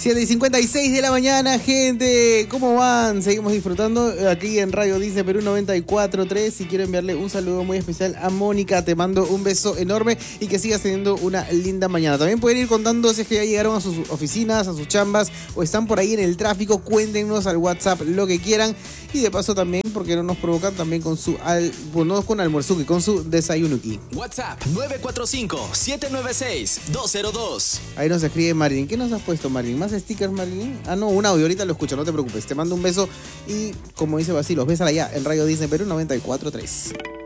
7:56 de la mañana, gente. ¿Cómo van? Seguimos disfrutando aquí en Radio Disney Perú 94.3. Y quiero enviarle un saludo muy especial a Mónica. Te mando un beso enorme y que sigas teniendo una linda mañana. También pueden ir contando si es que ya llegaron a sus oficinas, a sus chambas o están por ahí en el tráfico. Cuéntenos al WhatsApp lo que quieran. Y de paso también, porque no nos provocan también con su no con almuerzuki, con su desayunuki. WhatsApp 945-796-202. Ahí nos escribe Marilyn. ¿Qué nos has puesto, Marilyn? ¿Más stickers, Marilyn? Ah, no, un audio. Ahorita lo escucho, no te preocupes. Te mando un beso y, como dice Basilos, bésala ya en Radio Disney Perú 94.3.